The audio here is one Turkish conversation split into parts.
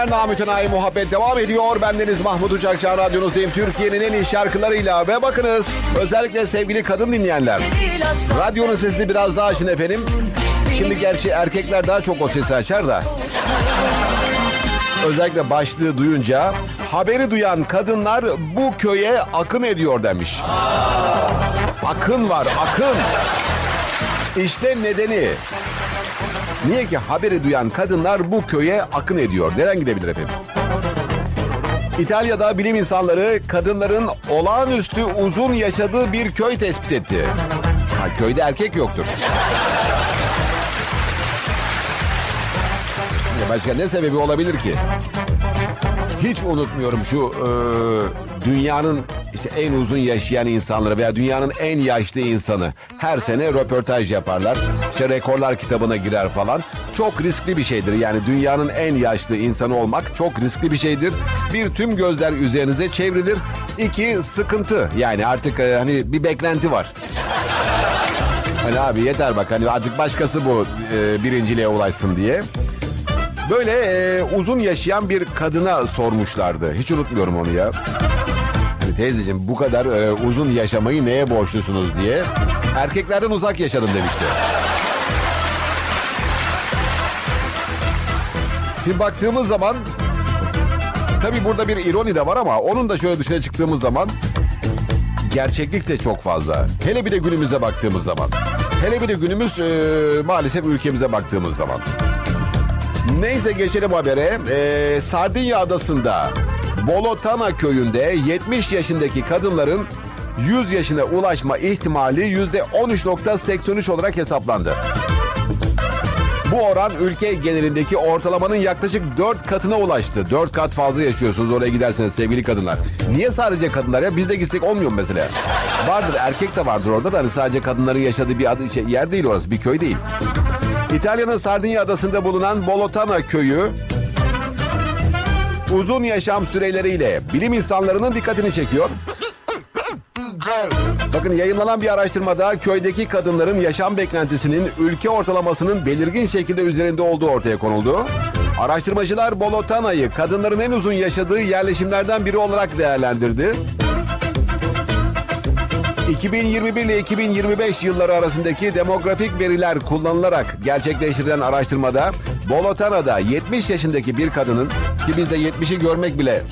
Namütenayi muhabbet devam ediyor. Bendeniz Mahmut Uçakçı, radyonuzdayım. Türkiye'nin en iyi şarkılarıyla ve bakınız, özellikle sevgili kadın dinleyenler, radyonun sesini biraz daha açın efendim. Şimdi gerçi erkekler daha çok o sesi açar da. Özellikle başlığı duyunca haberi duyan kadınlar bu köye akın ediyor demiş. Akın var, akın. İşte nedeni. Niye ki haberi duyan kadınlar bu köye akın ediyor? Neden gidebilir efendim? İtalya'da bilim insanları kadınların olağanüstü uzun yaşadığı bir köy tespit etti. Ha, köyde erkek yoktur. Başka ne sebebi olabilir ki? Hiç unutmuyorum şu dünyanın işte en uzun yaşayan insanları veya dünyanın en yaşlı insanı. Her sene röportaj yaparlar. İşte rekorlar kitabına girer falan. Çok riskli bir şeydir. Yani dünyanın en yaşlı insanı olmak çok riskli bir şeydir. Bir, tüm gözler üzerinize çevrilir. İki, sıkıntı. Yani artık hani bir beklenti var. Hani abi yeter bak, hani artık başkası bu birinciliğe ulaşsın diye. Böyle uzun yaşayan bir kadına sormuşlardı. Hiç unutmuyorum onu ya. Hani teyzeciğim, bu kadar uzun yaşamayı neye borçlusunuz diye. Erkeklerden uzak yaşadım demişti. Şimdi baktığımız zaman, tabii burada bir ironi de var ama onun da şöyle dışına çıktığımız zaman gerçeklik de çok fazla. Hele bir de günümüze baktığımız zaman. Hele bir de günümüz maalesef ülkemize baktığımız zaman. Neyse, geçelim habere. Sardinya adasında Bolotana köyünde 70 yaşındaki kadınların 100 yaşına ulaşma ihtimali %13.83 olarak hesaplandı. Bu oran ülke genelindeki ortalamanın yaklaşık 4 katına ulaştı. 4 kat fazla yaşıyorsunuz oraya giderseniz sevgili kadınlar. Niye sadece kadınlar ya? Biz de gitsek olmuyor mu mesela? Vardır, erkek de vardır orada da, hani sadece kadınların yaşadığı bir yer değil orası, bir köy değil. İtalya'nın Sardinya adasında bulunan Bolotana köyü uzun yaşam süreleriyle bilim insanlarının dikkatini çekiyor. Bakın, yayınlanan bir araştırmada köydeki kadınların yaşam beklentisinin ülke ortalamasının belirgin şekilde üzerinde olduğu ortaya konuldu. Araştırmacılar Bolotana'yı kadınların en uzun yaşadığı yerleşimlerden biri olarak değerlendirdi. 2021 ile 2025 yılları arasındaki demografik veriler kullanılarak gerçekleştirilen araştırmada Bolotana'da 70 yaşındaki bir kadının, ki bizde 70'i görmek bile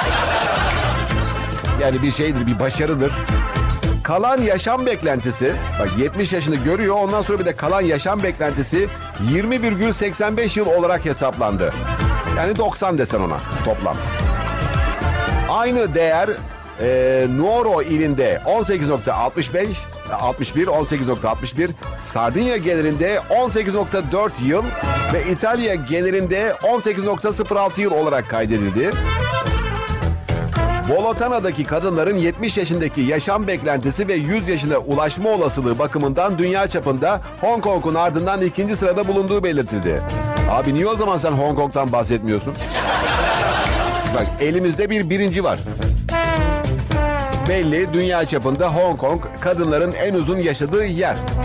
yani bir şeydir, bir başarıdır. Kalan yaşam beklentisi, bak 70 yaşını görüyor, ondan sonra bir de kalan yaşam beklentisi 20,85 yıl olarak hesaplandı. Yani 90 desen ona toplam. Aynı değer Nuoro ilinde 18.61, Sardinya genelinde 18.4 yıl ve İtalya genelinde 18.06 yıl olarak kaydedildi. Bolotana'daki kadınların 70 yaşındaki yaşam beklentisi ve 100 yaşına ulaşma olasılığı bakımından dünya çapında Hong Kong'un ardından ikinci sırada bulunduğu belirtildi. Abi niye o zaman sen Hong Kong'tan bahsetmiyorsun? Bak, elimizde bir birinci var. Belli, dünya çapında Hong Kong kadınların en uzun yaşadığı yer.